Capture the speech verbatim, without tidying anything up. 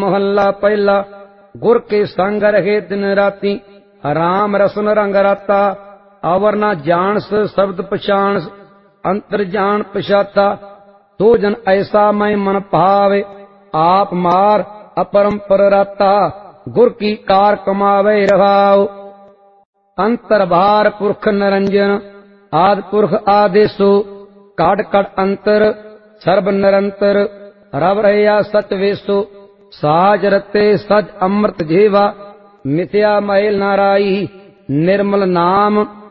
मोहल्ला पहला। गुर के संग रहे दिन राती, राम रसन रंग राता। अवर न जानस शब्द पछाणस, अंतर जान पछाता। तो जन ऐसा मैं मन भावे, आप मार अपरंपर राता। गुर की कार कमावे रहाओ, अंतर भार पुरख निरंजन। आद पुरख आदेशो, काट काट अंतर सर्व निरंतर। रव रया सच वेसो, साज रते सच अमृत जेवा। मिथ्या मैल नाराई, निर्मल नाम